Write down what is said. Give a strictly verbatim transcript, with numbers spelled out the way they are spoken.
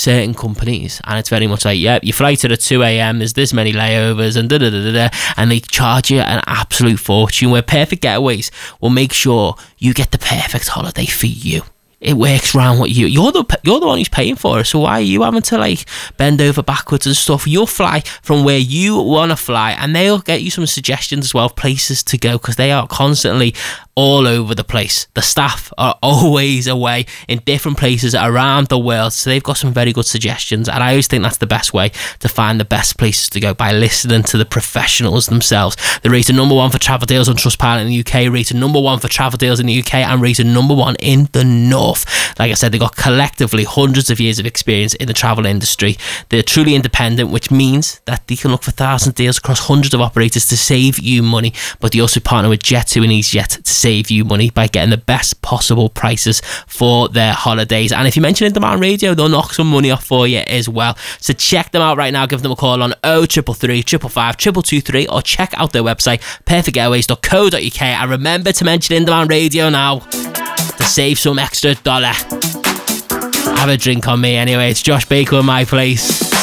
certain companies, and it's very much like, yep, your flight at two a.m, there's this many layovers, and da da da da, and they charge you an absolute fortune, where Perfect Getaways will make sure you get the perfect holiday for you. It works around what you you're the you're the one who's paying for it, so why are you having to like bend over backwards and stuff? You'll fly from where you want to fly, and they'll get you some suggestions as well, places to go, because they are constantly all over the place. The staff are always away in different places around the world, so they've got some very good suggestions, and I always think that's the best way to find the best places to go, by listening to the professionals themselves. They're rated number one for travel deals on Trustpilot in the U K, rated number one for travel deals in the U K, and rated number one in the North. Like I said, they've got collectively hundreds of years of experience in the travel industry. They're truly independent, which means that they can look for thousands of deals across hundreds of operators to save you money, but they also partner with Jet two and EasyJet to save you money by getting the best possible prices for their holidays. And if you mention In Demand Radio, they'll knock some money off for you as well. So check them out right now. Give them a call on oh three three three, five five five, two two two three, or check out their website, perfect getaways dot co dot uk, and remember to mention In Demand Radio now to save some extra dollar. Have a drink on me anyway. It's Josh Baker in my place.